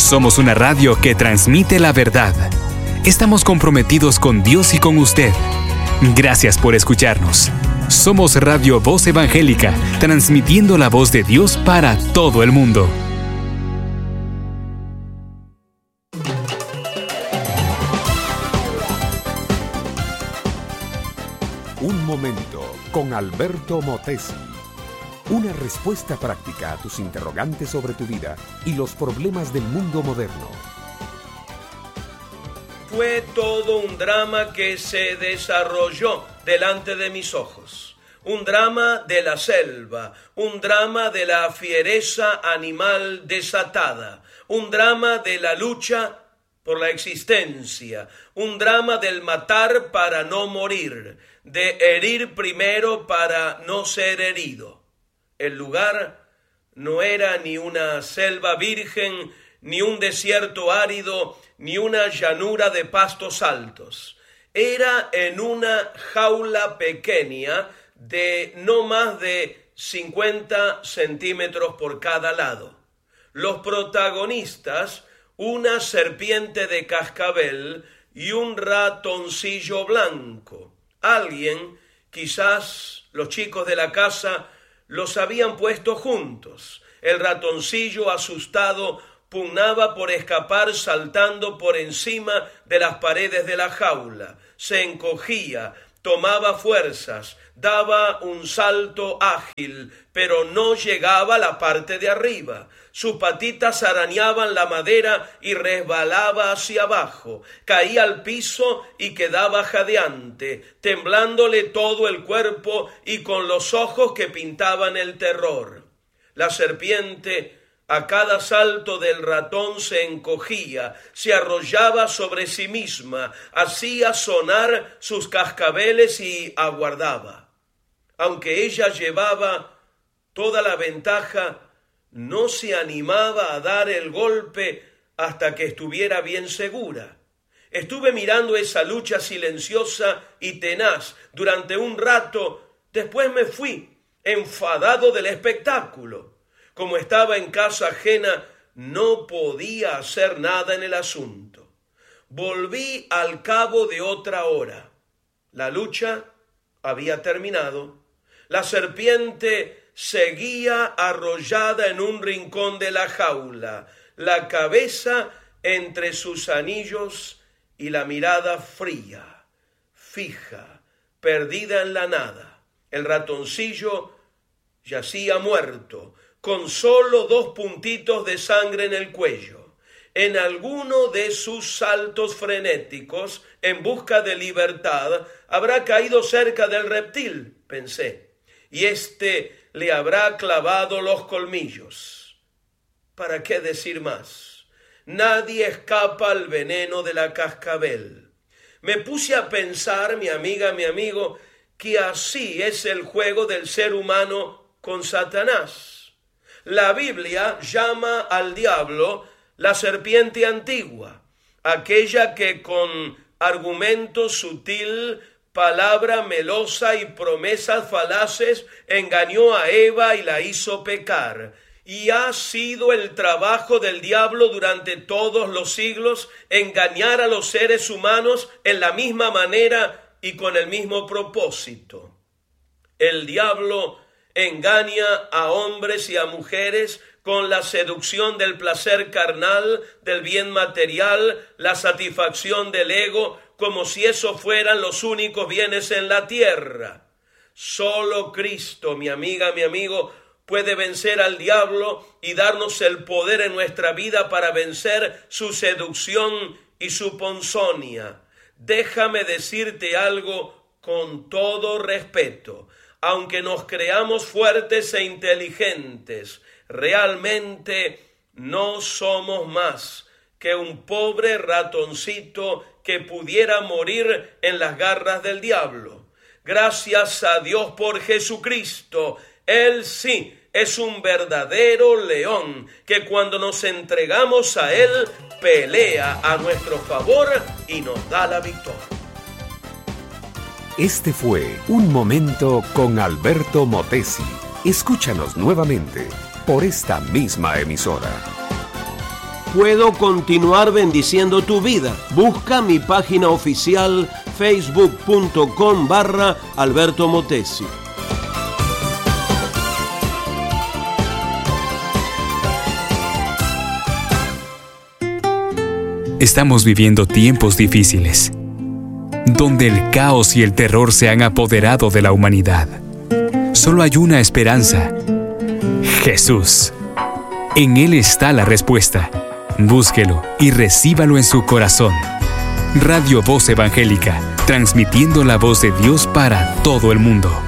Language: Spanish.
Somos una radio que transmite la verdad. Estamos comprometidos con Dios y con usted. Gracias por escucharnos. Somos Radio Voz Evangélica, transmitiendo la voz de Dios para todo el mundo. Un momento con Alberto Motesi. Una respuesta práctica a tus interrogantes sobre tu vida y los problemas del mundo moderno. Fue todo un drama que se desarrolló delante de mis ojos. Un drama de la selva, un drama de la fiereza animal desatada, un drama de la lucha por la existencia, un drama del matar para no morir, de herir primero para no ser herido. El lugar no era ni una selva virgen, ni un desierto árido, ni una llanura de pastos altos. Era en una jaula pequeña de no más de 50 centímetros por cada lado. Los protagonistas, una serpiente de cascabel y un ratoncillo blanco. Alguien, quizás los chicos de la casa, los habían puesto juntos. El ratoncillo, asustado, pugnaba por escapar saltando por encima de las paredes de la jaula. Se encogía, tomaba fuerzas, daba un salto ágil, pero no llegaba a la parte de arriba. Sus patitas arañaban la madera y resbalaba hacia abajo. Caía al piso y quedaba jadeante, temblándole todo el cuerpo y con los ojos que pintaban el terror. La serpiente, a cada salto del ratón, se encogía, se arrollaba sobre sí misma, hacía sonar sus cascabeles y aguardaba. Aunque ella llevaba toda la ventaja, no se animaba a dar el golpe hasta que estuviera bien segura. Estuve mirando esa lucha silenciosa y tenaz durante un rato. Después me fui, enfadado del espectáculo. Como estaba en casa ajena, no podía hacer nada en el asunto. Volví al cabo de otra hora. La lucha había terminado. La serpiente seguía arrollada en un rincón de la jaula, la cabeza entre sus anillos y la mirada fría, fija, perdida en la nada. El ratoncillo yacía muerto, con solo 2 puntitos de sangre en el cuello. En alguno de sus saltos frenéticos en busca de libertad habrá caído cerca del reptil, pensé, y le habrá clavado los colmillos. ¿Para qué decir más? Nadie escapa al veneno de la cascabel. Me puse a pensar, mi amiga, mi amigo, que así es el juego del ser humano con Satanás. La Biblia llama al diablo la serpiente antigua, aquella que con argumento sutil, palabra melosa y promesas falaces engañó a Eva y la hizo pecar. Y ha sido el trabajo del diablo durante todos los siglos engañar a los seres humanos en la misma manera y con el mismo propósito. El diablo engaña a hombres y a mujeres con la seducción del placer carnal, del bien material, la satisfacción del ego, como si eso fueran los únicos bienes en la tierra. Solo Cristo, mi amiga, mi amigo, puede vencer al diablo y darnos el poder en nuestra vida para vencer su seducción y su ponzoña. Déjame decirte algo con todo respeto. Aunque nos creamos fuertes e inteligentes, realmente no somos más que un pobre ratoncito que pudiera morir en las garras del diablo. Gracias a Dios por Jesucristo. Él sí es un verdadero león que cuando nos entregamos a Él pelea a nuestro favor y nos da la victoria. Este fue Un Momento con Alberto Motesi. Escúchanos nuevamente por esta misma emisora. puedo continuar bendiciendo tu vida. Busca mi página oficial facebook.com/Alberto Motesi. Estamos viviendo tiempos difíciles, donde el caos y el terror se han apoderado de la humanidad. Solo hay una esperanza: Jesús. En Él está la respuesta. Búsquelo y recíbalo en su corazón. Radio Voz Evangélica, transmitiendo la voz de Dios para todo el mundo.